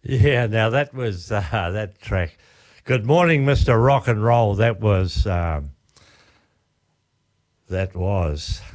Yeah, now that was that track. Good morning, Mr. Rock and Roll. That was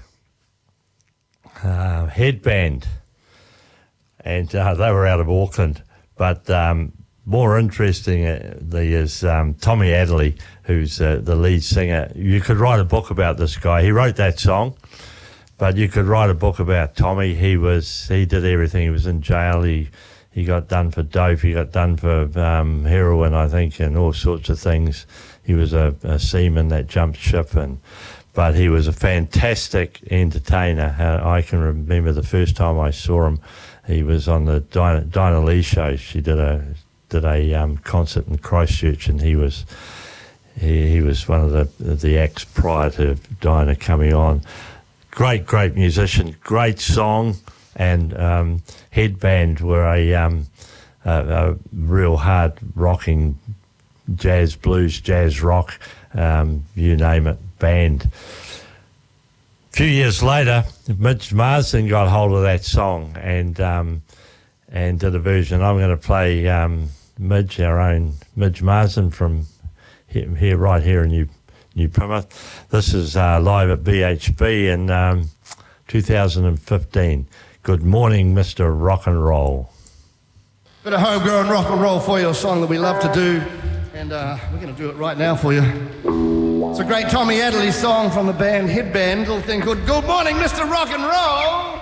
Headband, and they were out of Auckland. But more interestingly is Tommy Adderley, who's the lead singer. You could write a book about this guy. He wrote that song, but you could write a book about Tommy. He did everything. He was in jail. He got done for dope. He got done for heroin, I think, and all sorts of things. He was a seaman that jumped ship, but he was a fantastic entertainer. I can remember the first time I saw him. He was on the Dinah Lee show. She did a concert in Christchurch, and he was one of the acts prior to Dinah coming on. Great musician, great song. And Headband were a real hard rocking jazz, blues, jazz rock, you name it, band. A few years later, Midge Marsden got hold of that song and did a version. I'm going to play Midge, our own Midge Marsden from right here in New Plymouth. This is live at BHB in 2015. Good morning, Mr. Rock and Roll. Bit of homegrown rock and roll for you, a song that we love to do, and we're going to do it right now for you. It's a great Tommy Adderley song from the band Headband, little thing called Good Morning, Mr. Rock and Roll.